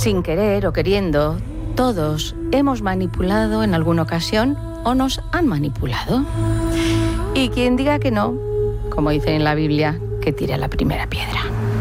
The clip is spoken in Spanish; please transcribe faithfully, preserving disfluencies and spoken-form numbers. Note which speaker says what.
Speaker 1: sin querer o queriendo, todos hemos manipulado en alguna ocasión o nos han manipulado. Y quien diga que no, como dice en la Biblia, que tire la primera piedra.